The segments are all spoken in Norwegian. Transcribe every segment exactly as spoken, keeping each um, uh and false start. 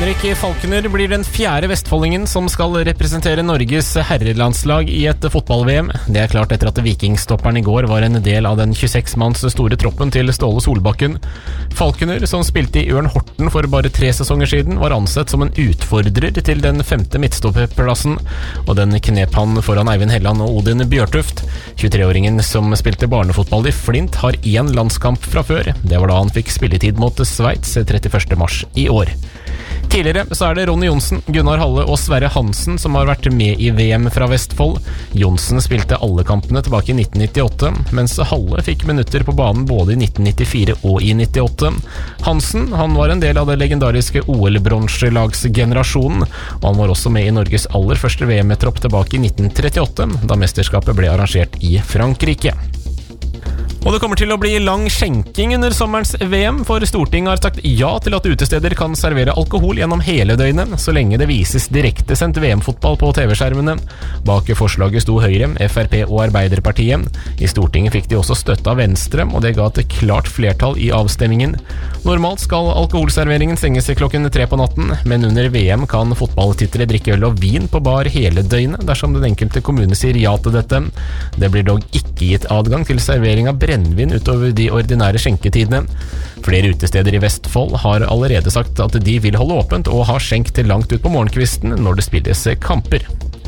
Henrik Falkner blir den fjerde vestfoldingen som skal representere Norges herrelandslag i et fotball-V M. Det er klart etter at vikingstopperen i går var en del av den tjueseks manns store troppen til Ståle Solbakken. Falkner, som spilte i Ørn Horten for bare tre sesonger siden, var ansett som en utfordrer til den femte midtstopperplassen, og den knep han foran Eivind Helland og Odin Bjørtuft. tjuetre-åringen som spilte barnefotball i Flint har én landskamp fra før. Det var da han fikk spilletid mot Sveits trettiførste mars i år. Tidligere så er det Ronny Johnsen, Gunnar Halle og Sverre Hansen som har vært med i V M fra Vestfold. Johnsen spilte alle kampene tilbake i nitten nittiåtte, mens Halle fikk minutter på banen både i nitten nittifire og i nittiåtte. Hansen, han var en del av det legendariske O L-bronselagsgenerasjonen, og han var også med i Norges aller første V M-tropp tilbake i nitten trettiåtte, da mesterskapet ble arrangert i Frankrike. Og det kommer til å bli lang skjenking under sommerens V M, for Stortinget har sagt ja til at utesteder kan servere alkohol gjennom hele døgnet, så lenge det vises direktesendt V M-fotball på T V-skjermene. Bak forslaget sto Høyre, F R P og Arbeiderpartiet. I Stortinget fikk de også støtte av Venstre, og det ga et klart flertall i avstemmingen. Normalt skal alkoholserveringen stenges klokken tre på natten, men under V M kan fotballtittere drikke øl og vin på bar hele døgnet, dersom den enkelte kommune sier ja til dette. Det blir dog ikke gitt adgang til servering av brennvin utover de ordinære skjenketidene. Flere utesteder i Vestfold har allerede sagt at de vil holde åpent og ha skjenk til langt ut på morgenkvisten når det spilles kamper.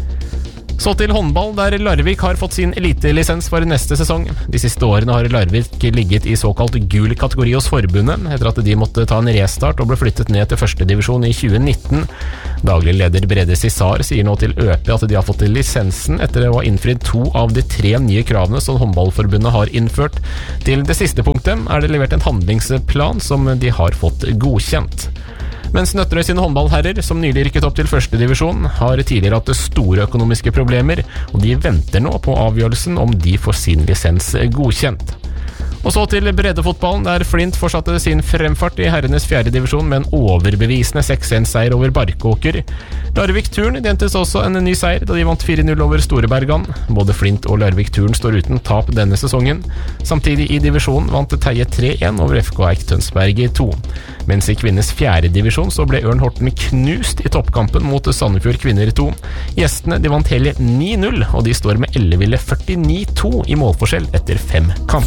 Så til håndball, der Larvik har fått sin elitelisens for neste sesong. De siste årene har Larvik ligget i såkalt gul kategori hos forbundet, etter at de måtte ta en restart og ble flyttet ned til første divisjon i tjue nitten. Daglig leder Brede Cissar sier nå til Ø P at de har fått lisensen etter å ha innfridd to av de tre nye kravene som håndballforbundet har innført. Til det siste punktet er det levert en handlingsplan som de har fått godkjent. Mens Nøtterøy sine håndballherrer, som nylig rykket opp til første divisjon, har tidligere hatt store økonomiske problemer, og de venter nå på avgjørelsen om de får sin lisens godkjent. Og så til breddefotballen, der Flint fortsatte sin fremfart i herrenes fjerde divisjon med en overbevisende seks en seier over Barkåker. Larvik Turn hentet også en ny seier da de vant fire null over Storebergan. Både Flint og Larvik Turn står uten tap denne sesongen. Samtidig i divisjonen vant Teie tre en over F K Eik Tønsberg i to. Mens i kvinnes fjerde divisjon så ble Ørn Horten knust i toppkampen mot Sandefjord Kvinner i to. Gjestene de vant hele ni null, og de står med elleville førtini to i målforskjell etter fem kamp.